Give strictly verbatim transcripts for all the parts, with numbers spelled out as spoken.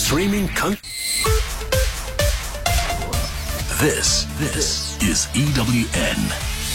Streaming con- This, this is E W N.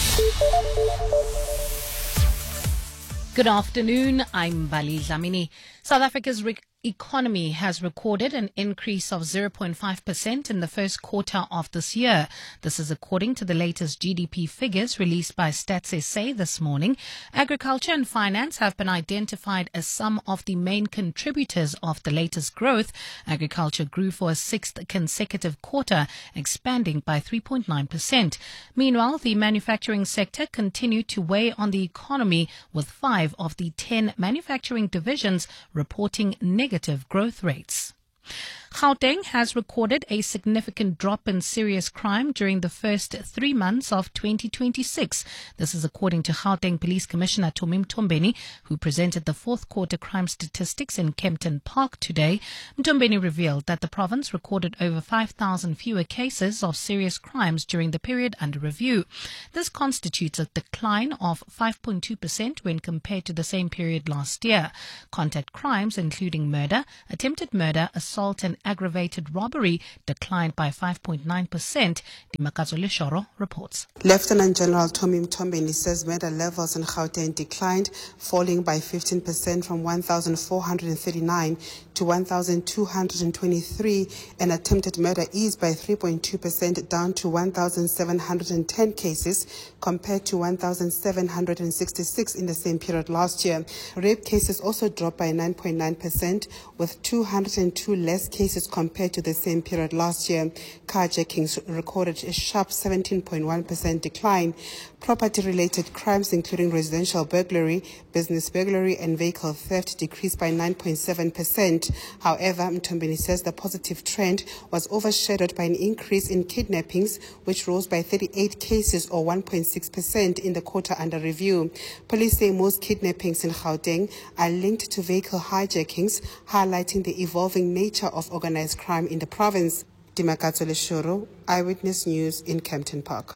Good afternoon, I'm Bali Dlamini. South Africa's re- economy has recorded an increase of zero point five percent in the first quarter of this year. This is according to the latest G D P figures released by Stats S A this morning. Agriculture and finance have been identified as some of the main contributors of the latest growth. Agriculture grew for a sixth consecutive quarter, expanding by three point nine percent. Meanwhile, the manufacturing sector continued to weigh on the economy, with five of the ten manufacturing divisions reporting negative growth rates. Gauteng has recorded a significant drop in serious crime during the first three months of twenty twenty-six. This is according to Gauteng Police Commissioner Tomi Mtombeni, who presented the fourth quarter crime statistics in Kempton Park today. Mtombeni revealed that the province recorded over five thousand fewer cases of serious crimes during the period under review. This constitutes a decline of five point two percent when compared to the same period last year. Contact crimes, including murder, attempted murder, assault and aggravated robbery, declined by five point nine percent. Dimakazo Leshoro reports. Lieutenant General Tomi Mtombeni says murder levels in Gauteng declined, falling by fifteen percent from one thousand four hundred thirty-nine to one thousand two hundred twenty-three, and attempted murder eased by three point two percent, down to one thousand seven hundred ten cases compared to one thousand seven hundred sixty-six in the same period last year. Rape cases also dropped by nine point nine percent, with two hundred two less cases compared to the same period last year. Carjackings recorded a sharp seventeen point one percent decline. Property-related crimes, including residential burglary, business burglary, and vehicle theft, decreased by nine point seven percent. However, Mtombeni says the positive trend was overshadowed by an increase in kidnappings, which rose by thirty-eight cases or one point six percent in the quarter under review. Police say most kidnappings in Gauteng are linked to vehicle hijackings, highlighting the evolving nature of organized crime in the province. Dimakazo Leshoro, Eyewitness News in Kempton Park.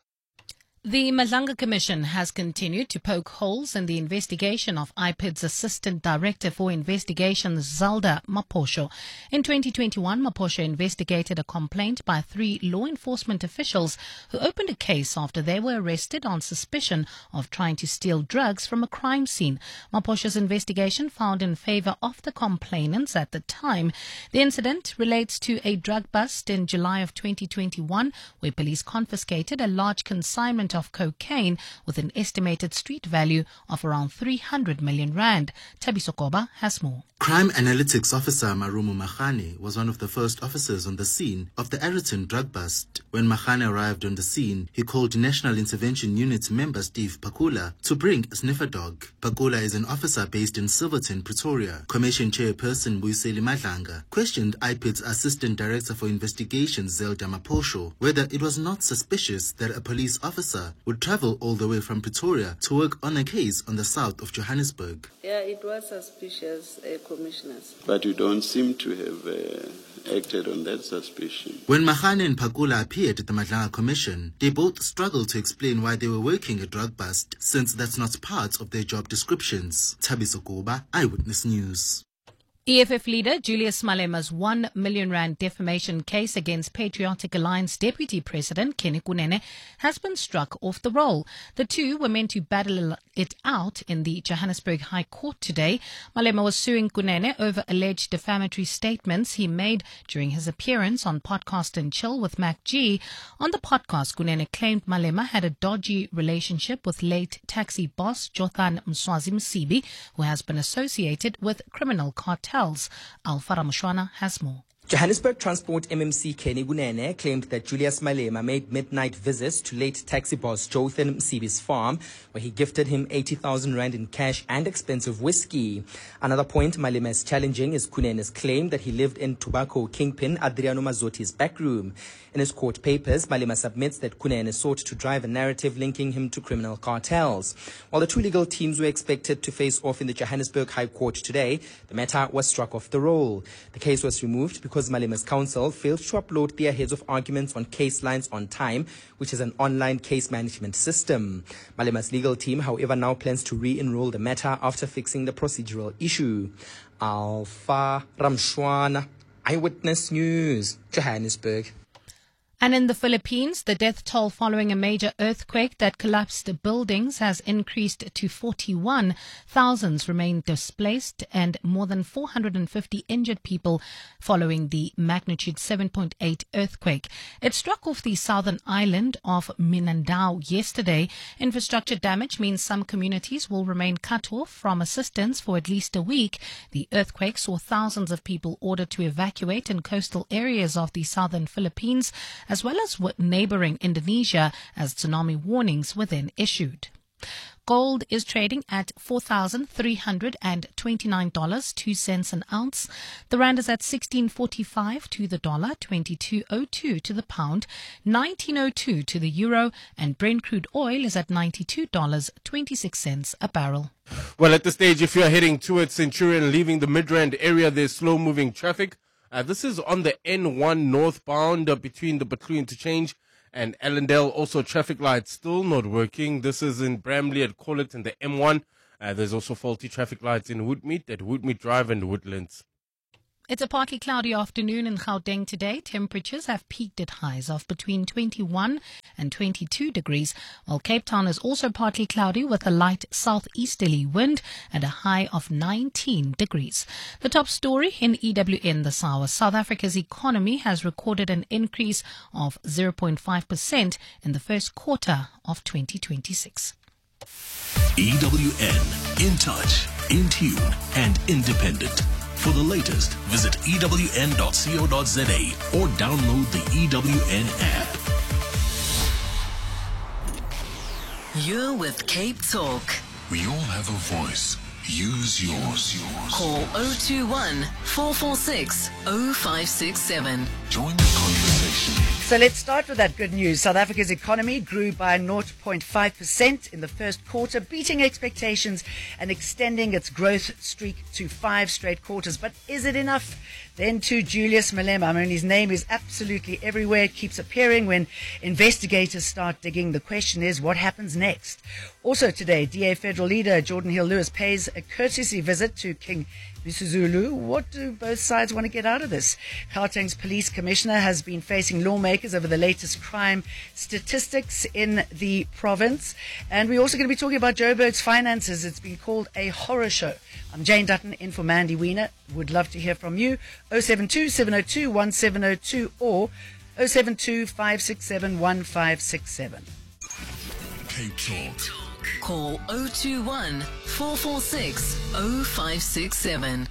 The Madlanga Commission has continued to poke holes in the investigation of I P I D's Assistant Director for Investigations, Zalda Maposho. In twenty twenty-one, Maposho investigated a complaint by three law enforcement officials who opened a case after they were arrested on suspicion of trying to steal drugs from a crime scene. Maposho's investigation found in favor of the complainants at the time. The incident relates to a drug bust in July of twenty twenty-one, where police confiscated a large consignment of cocaine with an estimated street value of around three hundred million rand. Tabiso Koba has more. Crime Analytics Officer Marumo Makhane was one of the first officers on the scene of the Aeroton drug bust. When Makhane arrived on the scene, he called National Intervention Unit member Steve Pakula to bring a sniffer dog. Pakula is an officer based in Silverton, Pretoria. Commission Chairperson Muyiseli Madlanga questioned I P I D's Assistant Director for Investigations, Zelda Maposho, whether it was not suspicious that a police officer would travel all the way from Pretoria to work on a case on the south of Johannesburg. Yeah, it was suspicious, uh, commissioners. But you don't seem to have uh, acted on that suspicion. When Makhane and Pakula appeared at the Madlanga Commission, they both struggled to explain why they were working a drug bust, since that's not part of their job descriptions. Tabiso Kuba, Eyewitness News. E F F leader Julius Malema's one million rand defamation case against Patriotic Alliance Deputy President Kenny Kunene has been struck off the roll. The two were meant to battle it out in the Johannesburg High Court today. Malema was suing Kunene over alleged defamatory statements he made during his appearance on Podcast and Chill with Mac G. On the podcast, Kunene claimed Malema had a dodgy relationship with late taxi boss Jothan Mswazi Msibi, who has been associated with criminal cartels. Alfara Mushwana has more. Johannesburg Transport M M C Kenny Kunene claimed that Julius Malema made midnight visits to late taxi boss Jothan Msibi's farm, where he gifted him eighty thousand rand in cash and expensive whiskey. Another point Malema is challenging is Kunene's claim that he lived in tobacco kingpin Adriano Mazotti's back room. In his court papers, Malema submits that Kunene sought to drive a narrative linking him to criminal cartels. While the two legal teams were expected to face off in the Johannesburg High Court today, the matter was struck off the roll. The case was removed because Malema's counsel failed to upload their heads of arguments on Case Lines on Time, which is an online case management system. Malema's legal team, however, now plans to re-enroll the matter after fixing the procedural issue. Alpha Ramshwana, Eyewitness News, Johannesburg. And in the Philippines, the death toll following a major earthquake that collapsed buildings has increased to forty-one. Thousands remain displaced and more than four hundred fifty injured people following the magnitude seven point eight earthquake. It struck off the southern island of Mindanao yesterday. Infrastructure damage means some communities will remain cut off from assistance for at least a week. The earthquake saw thousands of people ordered to evacuate in coastal areas of the southern Philippines, as well as with neighboring Indonesia, as tsunami warnings were then issued. Gold is trading at four thousand three hundred twenty-nine dollars and two cents an ounce. The rand is at sixteen forty-five to the dollar, twenty-two oh two to the pound, nineteen oh two to the euro, and Brent crude oil is at ninety-two dollars and twenty-six cents a barrel. Well, at this stage, if you're heading towards Centurion, leaving the Midrand area, there's slow-moving traffic. Uh, this is on the N one northbound uh, between the Butlu interchange and Allendale. Also, traffic lights still not working. This is in Bramley at Collet and the M one. Uh, there's also faulty traffic lights in Woodmead at Woodmead Drive and Woodlands. It's a partly cloudy afternoon in Gauteng today. Temperatures have peaked at highs of between twenty-one and twenty-two degrees, while Cape Town is also partly cloudy with a light southeasterly wind and a high of nineteen degrees. The top story in E W N this hour: South Africa's economy has recorded an increase of zero point five percent in the first quarter of twenty twenty-six. E W N, in touch, in tune, and independent. For the latest, visit E W N dot co dot za or download the E W N app. You're with Cape Talk. We all have a voice. Use yours. yours. Call oh two one, four four six, oh five six seven. Join the conversation. So let's start with that good news. South Africa's economy grew by zero point five percent in the first quarter, beating expectations and extending its growth streak to five straight quarters. But is it enough? Then to Julius Malema. I mean, his name is absolutely everywhere. It keeps appearing when investigators start digging. The question is, what happens next? Also today, D A federal leader Jordan Hill-Lewis pays a courtesy visit to King Misuzulu. What do both sides want to get out of this? Gauteng's police commissioner has been facing lawmakers over the latest crime statistics in the province. And we're also going to be talking about Joburg's finances. It's been called a horror show. I'm Jane Dutton, in for Mandy Wiener. Would love to hear from you. oh seven two, seven oh two, one seven oh two or oh seven two, five six seven, one five six seven. Cape Talk. Call oh two one, four four six, oh five six seven.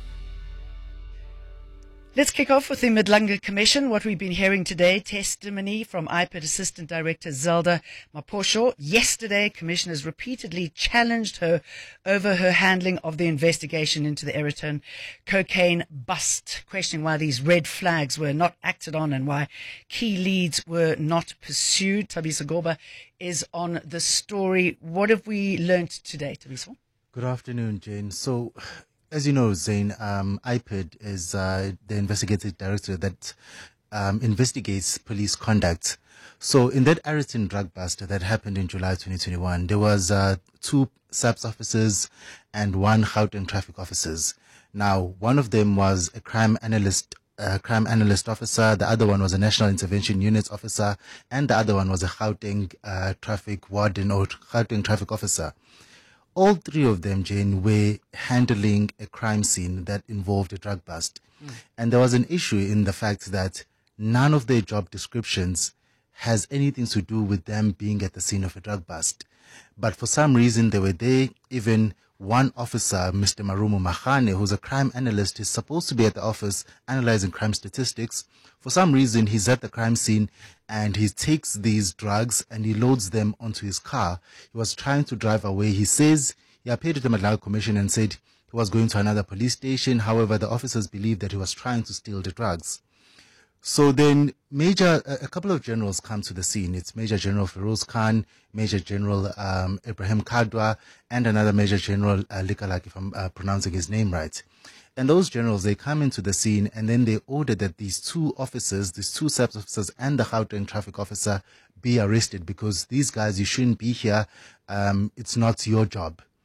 Let's kick off with the Madlanga Commission. What we've been hearing today, testimony from I P I D Assistant Director Zelda Maposho. Yesterday, commissioners repeatedly challenged her over her handling of the investigation into the Aeroton cocaine bust, questioning why these red flags were not acted on and why key leads were not pursued. Thabiso Goba is on the story. What have we learnt today, Thabiso? Good afternoon, Jane. So, as you know, Zane, um, I P I D is uh, the investigative director that um, investigates police conduct. So in that Aeroton drug bust that happened in July twenty twenty-one, there was uh, two SAPS officers and one Gauteng traffic officers. Now, one of them was a crime analyst uh, crime analyst officer, the other one was a National Intervention Unit officer, and the other one was a Gauteng uh, traffic warden or Gauteng traffic officer. All three of them, Jane, were handling a crime scene that involved a drug bust. Mm. And there was an issue in the fact that none of their job descriptions has anything to do with them being at the scene of a drug bust. But for some reason, they were there. Even one officer, Mister Marumo Mahane, who's a crime analyst, is supposed to be at the office analyzing crime statistics. For some reason, he's at the crime scene and he takes these drugs and he loads them onto his car. He was trying to drive away. He says he appeared to the Madlanga Commission and said he was going to another police station. However, the officers believed that he was trying to steal the drugs. So then Major, a couple of generals come to the scene. It's Major General Feroz Khan, Major General um, Ibrahim Kadwa, and another Major General uh, Likalak, if I'm uh, pronouncing his name right. And those generals, they come into the scene and then they order that these two officers, these two SAPS officers and the Gauteng traffic officer be arrested because these guys, you shouldn't be here. Um, it's not your job.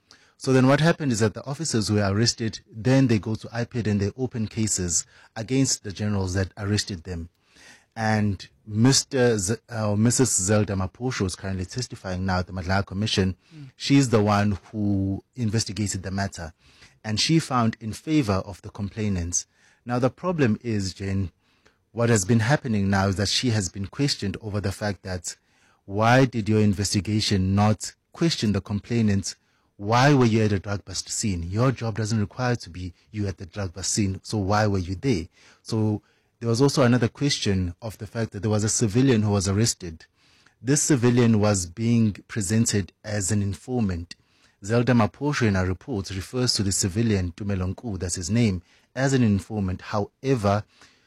So then what happened is that the officers who were arrested, then they go to I P I D and they open cases against the generals that arrested them. And Mister Z- uh, Missus Zelda Maposho is currently testifying now at the Madlala Commission. Mm. She's the one who investigated the matter. And she found in favor of the complainants. Now, the problem is, Jane, what has been happening now is that she has been questioned over the fact that why did your investigation not question the complainants? Why were you at a drug bust scene? Your job doesn't require to be you at the drug bust scene. So why were you there? So there was also another question of the fact that there was a civilian who was arrested. This civilian was being presented as an informant. Zelda Maposho in her reports refers to the civilian, Tumelonku, that's his name, as an informant. However,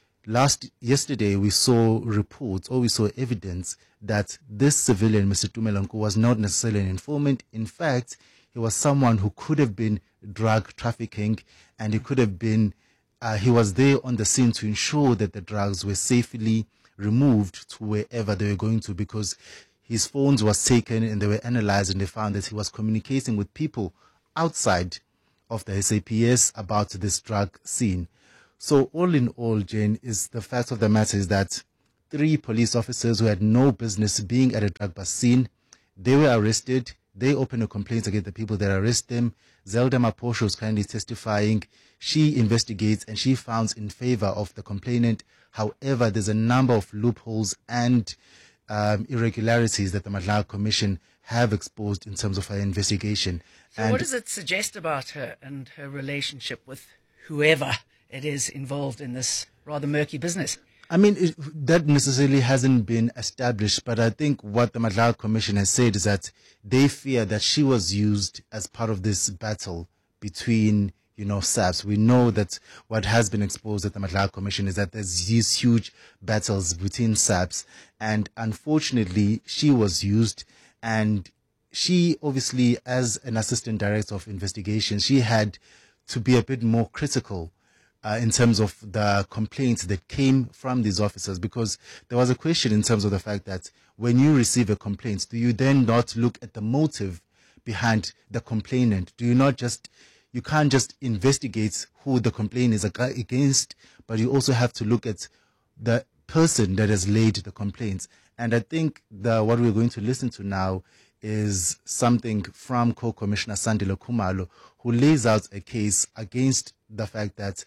last yesterday we saw reports or we saw evidence that this civilian, Mister Tumelonku, was not necessarily an informant. In fact, he was someone who could have been drug trafficking, and he could have been, uh, he was there on the scene to ensure that the drugs were safely removed to wherever they were going to, because his phones was taken and they were analyzed and they found that he was communicating with people outside of the S A P S about this drug scene. So all in all, Jane, is the fact of the matter is that three police officers who had no business being at a drug bust scene, they were arrested. They opened a complaint against the people that arrest them. Zelda Maposho is currently testifying. She investigates and she founds in favor of the complainant. However, there's a number of loopholes and um, irregularities that the Madlala Commission have exposed in terms of her investigation. So and what does it suggest about her and her relationship with whoever it is involved in this rather murky business? I mean, it, that necessarily hasn't been established, but I think what the Madlala Commission has said is that they fear that she was used as part of this battle between, you know, S A P S. We know that what has been exposed at the Madlala Commission is that there's these huge battles between S A P S, and unfortunately, she was used, and she obviously, as an assistant director of investigation, she had to be a bit more critical Uh, in terms of the complaints that came from these officers, because there was a question in terms of the fact that when you receive a complaint, do you then not look at the motive behind the complainant? Do you not just, you can't just investigate who the complaint is against, but you also have to look at the person that has laid the complaints. And I think the, what we're going to listen to now is something from Co-Commissioner Sandile Khumalo, who lays out a case against the fact that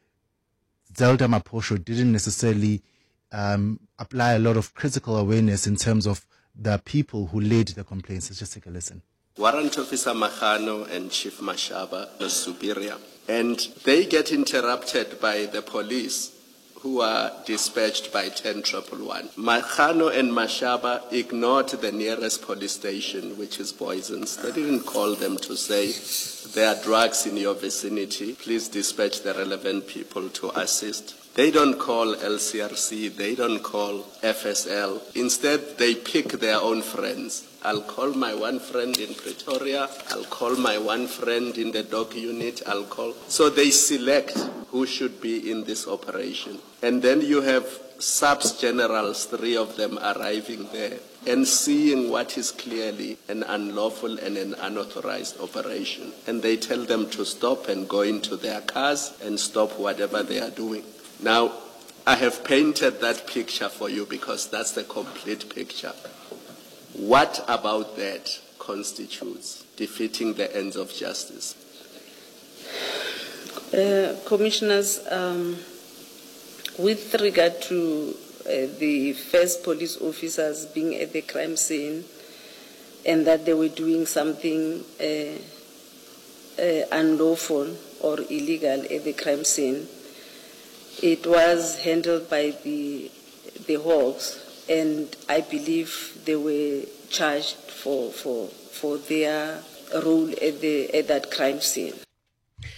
Zelda Maposho didn't necessarily um, apply a lot of critical awareness in terms of the people who laid the complaints. Let's just take a listen. Warrant Officer Makhano and Chief Mashaba, the superior, and they get interrupted by the police, who are dispatched by ten one one. Makhano and Mashaba ignored the nearest police station, which is Poisons. They didn't call them to say, there are drugs in your vicinity. Please dispatch the relevant people to assist. They don't call L C R C. They don't call F S L. Instead, they pick their own friends. I'll call my one friend in Pretoria. I'll call my one friend in the dog unit. I'll call. So they select who should be in this operation. And then you have S A P S generals, three of them arriving there and seeing what is clearly an unlawful and an unauthorized operation. And they tell them to stop and go into their cars and stop whatever they are doing. Now, I have painted that picture for you because that's the complete picture. What about that constitutes defeating the ends of justice? Uh, commissioners, um, with regard to uh, the first police officers being at the crime scene and that they were doing something uh, uh, unlawful or illegal at the crime scene, it was handled by the, the Hawks, and I believe they were charged for, for, for their role at, the, at that crime scene.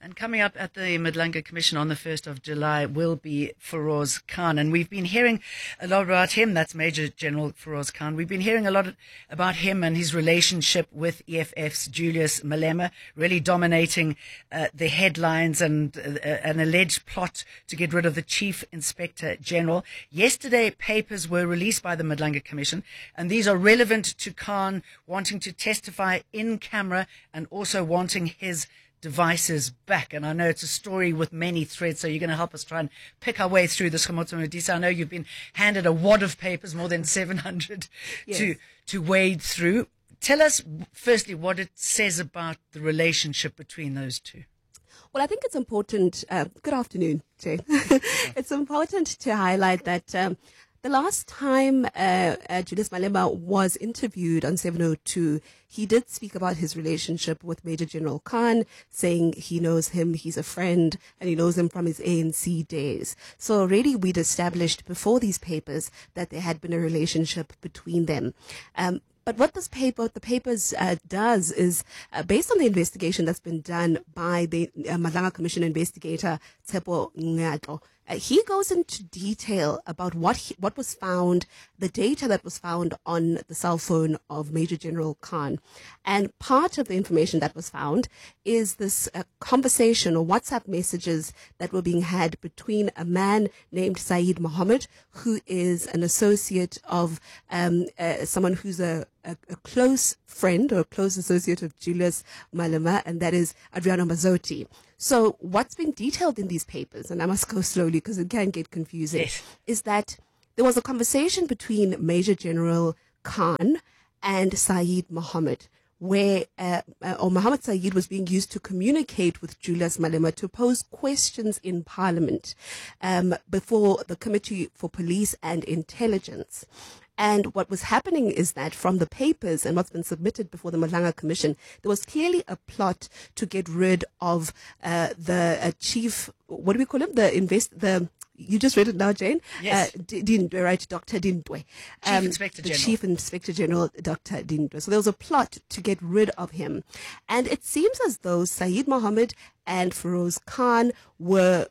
And coming up at the Madlanga Commission on the first of July will be Feroz Khan. And we've been hearing a lot about him. That's Major General Feroz Khan. We've been hearing a lot about him and his relationship with E F F's Julius Malema, really dominating uh, the headlines, and uh, an alleged plot to get rid of the Chief Inspector General. Yesterday, papers were released by the Madlanga Commission, and these are relevant to Khan wanting to testify in camera and also wanting his devices back. And I know it's a story with many threads, so you're going to help us try and pick our way through this. Khomotso Modise, I know you've been handed a wad of papers, more than seven hundred, yes, to, to wade through. Tell us, firstly, what it says about the relationship between those two. Well, I think it's important. Uh, good afternoon, Jane. It's important to highlight that um, the last time uh, uh, Julius Malema was interviewed on seven oh two, he did speak about his relationship with Major General Khan, saying he knows him, he's a friend, and he knows him from his A N C days. So already we'd established before these papers that there had been a relationship between them. Um, But what this paper, what the papers uh, does is, uh, based on the investigation that's been done by the uh, Madlanga Commission investigator, Tshepo Ngatlo, uh, he goes into detail about what he, what was found, the data that was found on the cell phone of Major General Khan. And part of the information that was found is this uh, conversation or WhatsApp messages that were being had between a man named Saeed Mohammed, who is an associate of um, uh, someone who's a A, a close friend or a close associate of Julius Malema, and that is Adriano Mazzotti. So what's been detailed in these papers, and I must go slowly because it can get confusing, yes, is that there was a conversation between Major General Khan and Saeed Mohammed, where uh, uh, or Mohammed Saeed was being used to communicate with Julius Malema to pose questions in Parliament um, before the Committee for Police and Intelligence. And what was happening is that from the papers and what's been submitted before the Madlanga Commission, there was clearly a plot to get rid of uh, the uh, chief, what do we call him? The invest, the, you just read it now, Jane? Yes. Uh, Dindwe, right? Doctor Dindwe. Chief um, Inspector the General. Chief Inspector General, Doctor Dindwe. So there was a plot to get rid of him. And it seems as though Saeed Mohammed and Feroz Khan were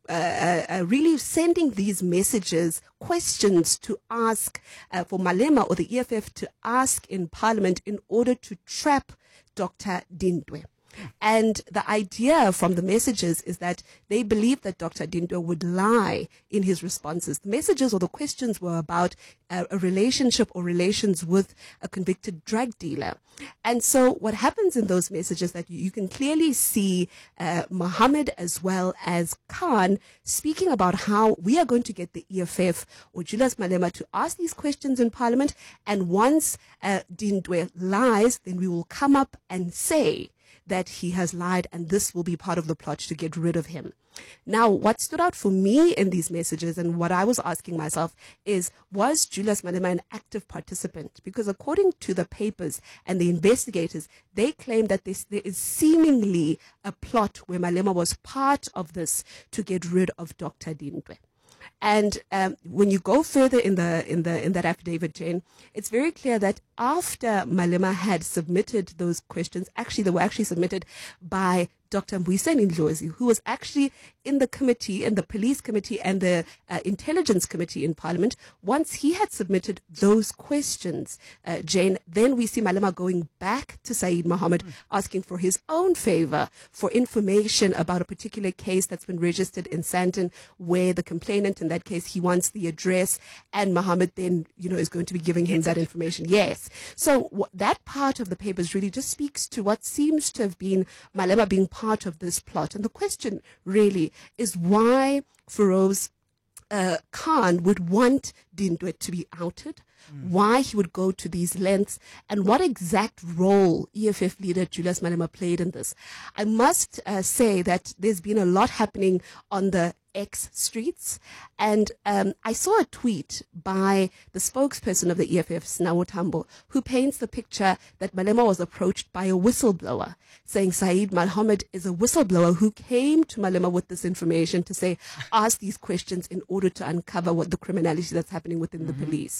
Uh, uh, really sending these messages, questions to ask uh, for Malema or the E F F to ask in Parliament in order to trap Doctor Dindwe. And the idea from the messages is that they believed that Doctor Dindwe would lie in his responses. The messages or the questions were about uh, a relationship or relations with a convicted drug dealer. And so what happens in those messages that you, you can clearly see uh, Mohammed as well as Khan speaking about how we are going to get the E F F or Julius Malema to ask these questions in Parliament. And once uh, Dindwe lies, then we will come up and say that he has lied, and this will be part of the plot to get rid of him. Now, what stood out for me in these messages and what I was asking myself is, was Julius Malema an active participant? Because according to the papers and the investigators, they claim that this, there is seemingly a plot where Malema was part of this to get rid of Doctor Dindwe. And um, when you go further in the in the in that affidavit, Jane, it's very clear that after Malema had submitted those questions, actually they were actually submitted by Doctor Mbuyiseni Ndlozi, who was actually in the committee, in the police committee and the uh, intelligence committee in Parliament. Once he had submitted those questions, uh, Jane, then we see Malema going back to Saeed Mohammed, mm. asking for his own favor for information about a particular case that's been registered in Sandton, where the complainant, in that case, he wants the address, and Mohammed then, you know, is going to be giving him that information. Yes. So w- that part of the papers really just speaks to what seems to have been Malema being part part of this plot. And the question really is why Feroz uh, Khan would want Dindwe to be outed, mm. why he would go to these lengths, and what exact role E F F leader Julius Malema played in this. I must uh, say that there's been a lot happening on the X streets, and um, I saw a tweet by the spokesperson of the E F F, Snawo Tambo, who paints the picture that Malema was approached by a whistleblower, saying Saeed Mohammed is a whistleblower who came to Malema with this information to say, ask these questions in order to uncover what the criminality that's happening within mm-hmm. the police. But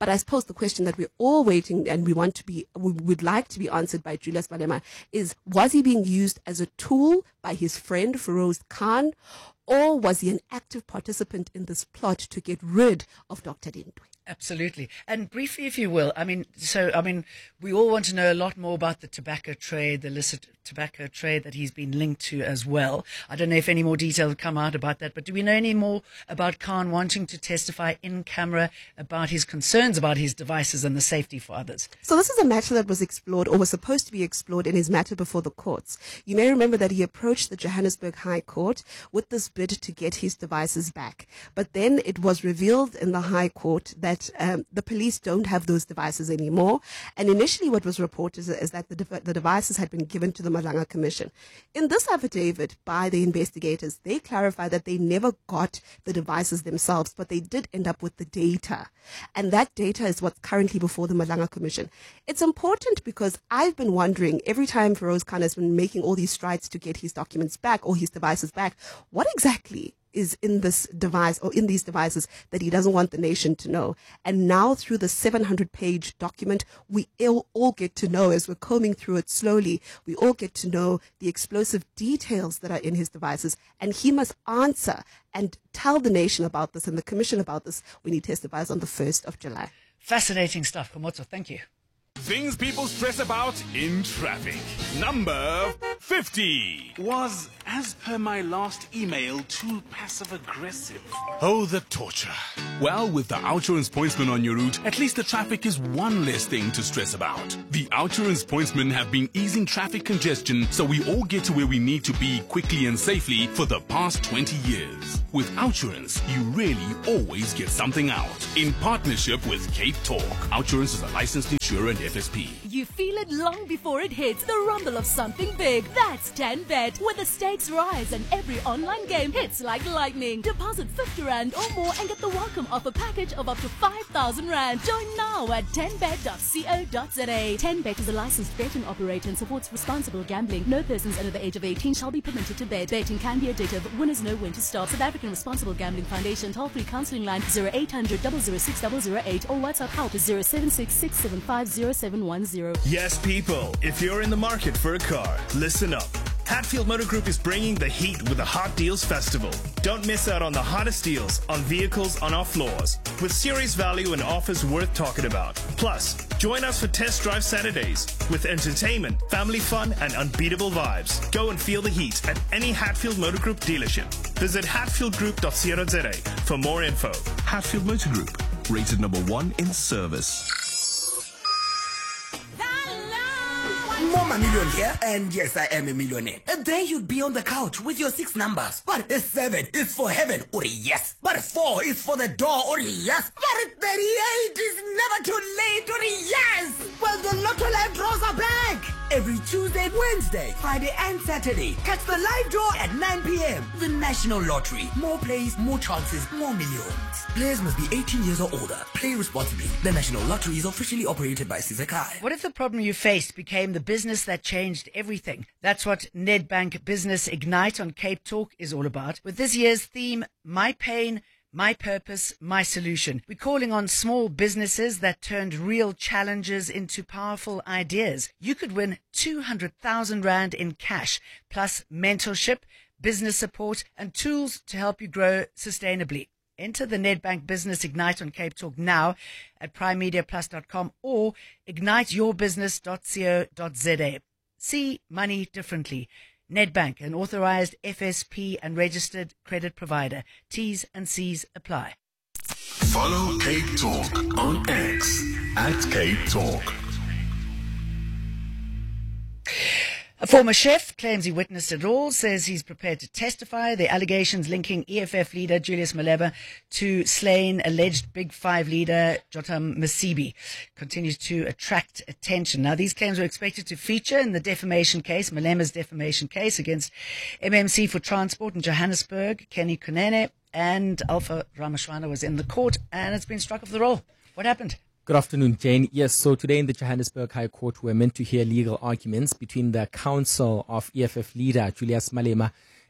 But I suppose the question that we're all waiting and we want to be, we would like to be answered by Julius Malema is, was he being used as a tool by his friend Feroz Khan, or was he an active participant in this plot to get rid of Doctor Dindwe? Absolutely. And briefly, if you will, I mean, so, I mean, we all want to know a lot more about the tobacco trade, the illicit tobacco trade that he's been linked to as well. I don't know if any more details have come out about that, but do we know any more about Khan wanting to testify in camera about his concerns about his devices and the safety for others? So this is a matter that was explored, or was supposed to be explored, in his matter before the courts. You may remember that he approached the Johannesburg High Court with this bid to get his devices back. But then it was revealed in the High Court that Um, the police don't have those devices anymore. And initially what was reported is, is that the, dev- the devices had been given to the Malanga Commission. In this affidavit by the investigators, they clarify that they never got the devices themselves, but they did end up with the data. And that data is what's currently before the Malanga Commission. It's important because I've been wondering, every time Feroz Khan has been making all these strides to get his documents back or his devices back, what exactly is in this device or in these devices that he doesn't want the nation to know. And now through the seven hundred page document, we all, all get to know, as we're combing through it slowly, we all get to know the explosive details that are in his devices. And he must answer and tell the nation about this and the commission about this when he testifies on the first of July. Fascinating stuff, Komotso. Thank you. Things people stress about in traffic. Number fifty was, as per my last email, too passive-aggressive. Oh, the torture. Well, with the Outsurance Pointsman on your route, at least the traffic is one less thing to stress about. The Outsurance Pointsmen have been easing traffic congestion so we all get to where we need to be quickly and safely for the past twenty years. With Outsurance, you really always get something out. In partnership with Cape Talk, Outsurance is a licensed insurer and F S P. You feel it long before it hits, the rumble of something big. That's ten bet, where the stakes rise and every online game hits like lightning. Deposit fifty rand or more and get the welcome offer package of up to five thousand rand. Join now at ten bet dot co dot za. ten bet is a licensed betting operator and supports responsible gambling. No persons under the age of eighteen shall be permitted to bet. Betting can be addictive. Winners know when to stop. South African Responsible Gambling Foundation toll-free counselling line zero eight hundred, double oh six, double oh eight or WhatsApp help is zero seven six, six seven five, zero seven one zero. Yes, people, if you're in the market for a car, listen up. Hatfield Motor Group is bringing the heat with the Hot Deals Festival. Don't miss out on the hottest deals on vehicles on our floors, with serious value and offers worth talking about. Plus, join us for Test Drive Saturdays with entertainment, family fun, and unbeatable vibes. Go and feel the heat at any Hatfield Motor Group dealership. Visit hatfield group dot co dot za for more info. Hatfield Motor Group, rated number one in service. More million here, and yes, I am a millionaire. And then you'd be on the couch with your six numbers. But a seven is for heaven, or yes. But a four is for the door, or yes. But a thirty-eight is never too late, or yes. Well, the Lotto Live draws are back. Every Tuesday, Wednesday, Friday, and Saturday. Catch the live draw at nine p.m. The National Lottery. More plays, more chances, more millions. Players must be eighteen years or older. Play responsibly. The National Lottery is officially operated by Sizakai. What if the problem you faced became the business that changed everything? That's what Nedbank Business Ignite on Cape Talk is all about. With this year's theme, My Pain, My Purpose, My Solution. We're calling on small businesses that turned real challenges into powerful ideas. You could win two hundred thousand rand in cash, plus mentorship, business support, and tools to help you grow sustainably. Enter the Nedbank Business Ignite on Cape Talk now at prime media plus dot com or ignite your business dot co dot za. See money differently. Nedbank, an authorized F S P and registered credit provider. T's and C's apply. Follow Cape Talk on X at Cape Talk. A former chef claims he witnessed it all, says he's prepared to testify. The allegations linking E F F leader Julius Malema to slain alleged Big Five leader Jotam Masibi continues to attract attention. Now, these claims were expected to feature in the defamation case, Malema's defamation case against M M C for Transport in Johannesburg. Kenny Kunene and Alpha Ramashwana was in the court, and it's been struck off the roll. What happened? Good afternoon, Jane. Yes, so today in the Johannesburg High Court, we're meant to hear legal arguments between the counsel of E F F leader Julius Malema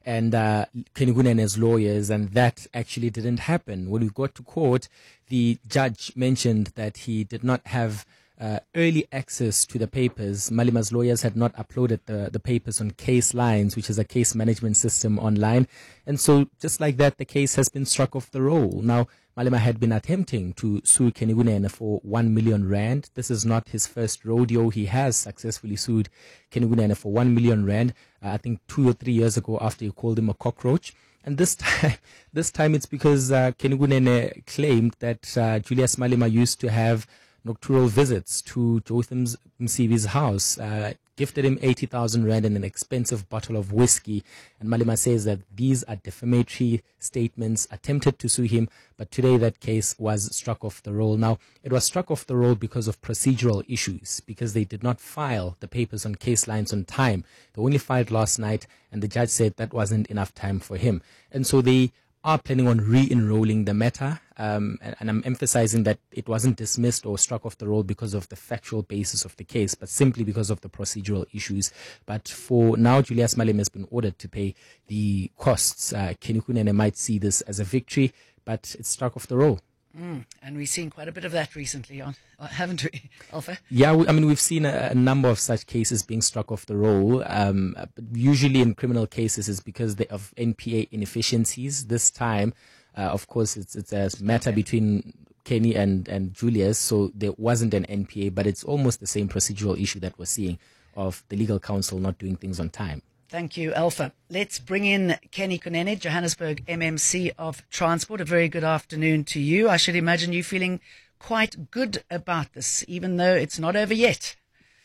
and uh, Kenny Kunene's lawyers, and that actually didn't happen. When we got to court, the judge mentioned that he did not have uh, early access to the papers. Malima's lawyers had not uploaded the, the papers on Case Lines, which is a case management system online. And so just like that, the case has been struck off the roll. Now, Malema had been attempting to sue Kenny Kunene for one million rand. This is not his first rodeo. He has successfully sued Kenny Kunene for one million rand, uh, I think two or three years ago after he called him a cockroach. And this time, this time it's because uh, Kenny Kunene claimed that uh, Julius Malema used to have nocturnal visits to Jotham Msibi's house, uh, gifted him eighty thousand rand and an expensive bottle of whiskey. And Malema says that these are defamatory statements, attempted to sue him, but today that case was struck off the roll. Now, it was struck off the roll because of procedural issues, because they did not file the papers on Case Lines on time. They only filed last night, and the judge said that wasn't enough time for him. And so they are planning on re-enrolling the matter, um, and, and I'm emphasizing that it wasn't dismissed or struck off the roll because of the factual basis of the case, but simply because of the procedural issues. But for now, Julius Malema has been ordered to pay the costs. Uh, Kenny Kunene might see this as a victory, but it's struck off the roll. Mm, and we've seen quite a bit of that recently, on, haven't we, Alpha? Yeah, we, I mean, we've seen a, a number of such cases being struck off the roll. Um, but usually in criminal cases it's because they, of N P A inefficiencies. This time, uh, of course, it's it's a matter between Kenny and, and Julius, so there wasn't an N P A, but it's almost the same procedural issue that we're seeing of the legal counsel not doing things on time. Thank you, Alpha. Let's bring in Kenny Kunene, Johannesburg M M C of Transport. A very good afternoon to you. I should imagine you feeling quite good about this, even though it's not over yet.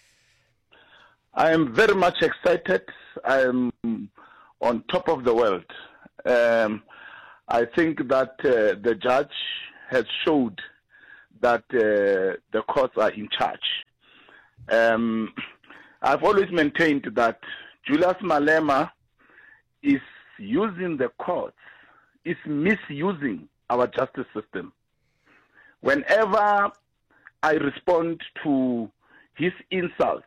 I am very much excited. I am on top of the world. Um, I think that uh, the judge has showed that uh, the courts are in charge. Um, I've always maintained that Julius Malema is using the courts, is misusing our justice system. Whenever I respond to his insults,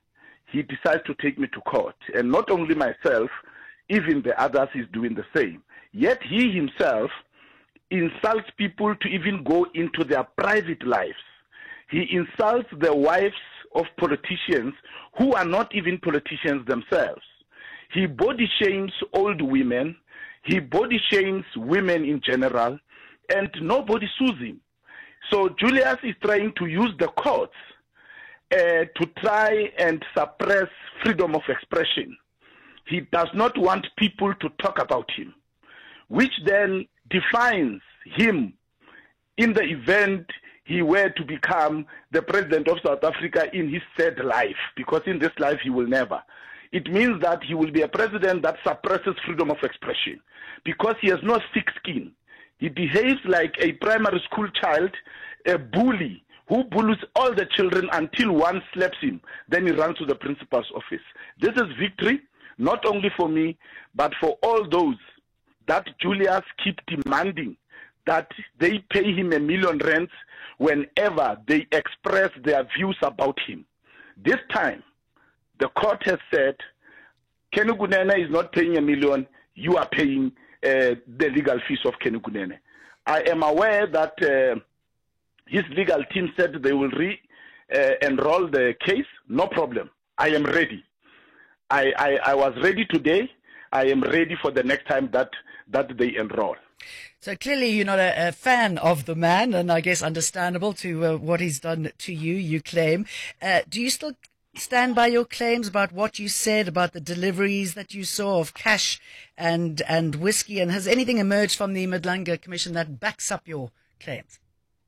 he decides to take me to court. And not only myself, even the others is doing the same. Yet he himself insults people to even go into their private lives. He insults the wives of politicians who are not even politicians themselves. He body shames old women. He body shames women in general, and nobody sues him. So Julius is trying to use the courts uh, to try and suppress freedom of expression. He does not want people to talk about him, which then defines him in the event he were to become the president of South Africa in his third life, because in this life he will never. It means that he will be a president that suppresses freedom of expression, because he has no thick skin. He behaves like a primary school child, a bully, who bullies all the children until one slaps him. Then he runs to the principal's office. This is victory, not only for me, but for all those that Julius keep demanding that they pay him a million rands whenever they express their views about him. This time, the court has said, Kenny Kunene is not paying a million, you are paying uh, the legal fees of Kenny Kunene. I am aware that uh, his legal team said they will re-enroll uh, the case. No problem. I am ready. I, I, I was ready today. I am ready for the next time that, that they enroll. So clearly you're not a, a fan of the man, and I guess understandable to uh, what he's done to you, you claim. Uh, do you still stand by your claims about what you said about the deliveries that you saw of cash and, and whiskey? And has anything emerged from the Madlanga Commission that backs up your claims?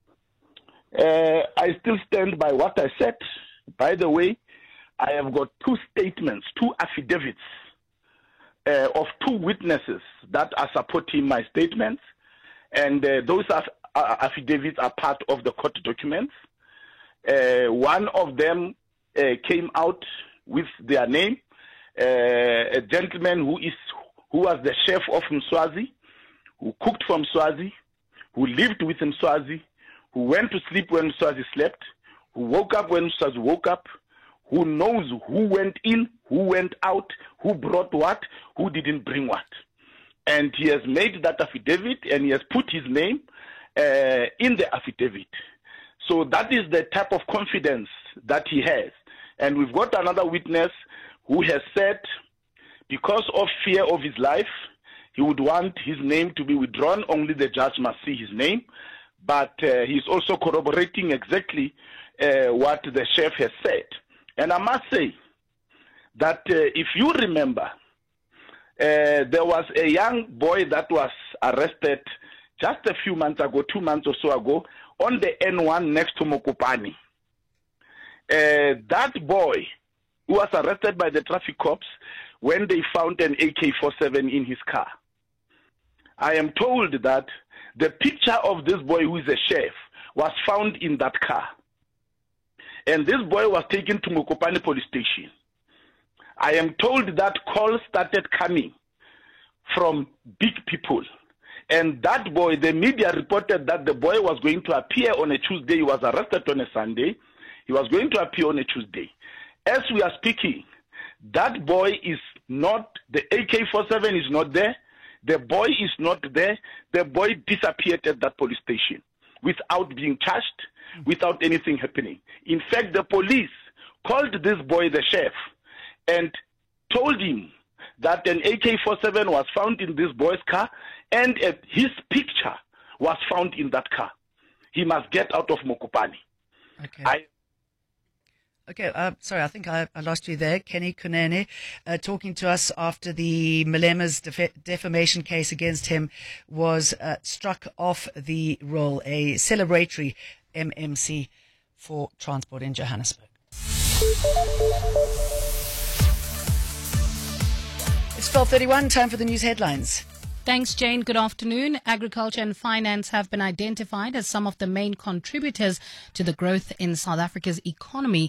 Uh, I still stand by what I said. By the way, I have got two statements, two affidavits uh, of two witnesses that are supporting my statements. And uh, those aff uh, affidavits are part of the court documents. Uh, one of them uh, came out with their name, uh, a gentleman who is who was the chef of Mswazi, who cooked for Mswazi, who lived with Mswazi, who went to sleep when Mswazi slept, who woke up when Mswazi woke up, who knows who went in, who went out, who brought what, who didn't bring what. And he has made that affidavit and he has put his name uh, in the affidavit. So that is the type of confidence that he has. And we've got another witness who has said, because of fear of his life, he would want his name to be withdrawn. Only the judge must see his name. But uh, he's also corroborating exactly uh, what the chef has said. And I must say that uh, if you remember, uh, there was a young boy that was arrested just a few months ago, two months or so ago, on the N one next to Mokopane. Uh, that boy who was arrested by the traffic cops when they found an A K forty-seven in his car. I am told that the picture of this boy who is a chef was found in that car. And this boy was taken to Mokopane police station. I am told that calls started coming from big people. And that boy, the media reported that the boy was going to appear on a Tuesday. He was arrested on a Sunday. He was going to appear on a Tuesday. As we are speaking, that boy is not, the A K forty-seven is not there. The boy is not there. The boy disappeared at that police station without being charged, without anything happening. In fact, the police called this boy the chef and told him that an A K forty-seven was found in this boy's car and uh, his picture was found in that car. He must get out of Mokopane. Okay. I Okay, uh, sorry, I think I, I lost you there. Kenny Kunene, uh, talking to us after the Malema's def- defamation case against him was uh, struck off the roll, a celebratory M M C for transport in Johannesburg. It's twelve thirty-one, time for the news headlines. Thanks, Jane. Good afternoon. Agriculture and finance have been identified as some of the main contributors to the growth in South Africa's economy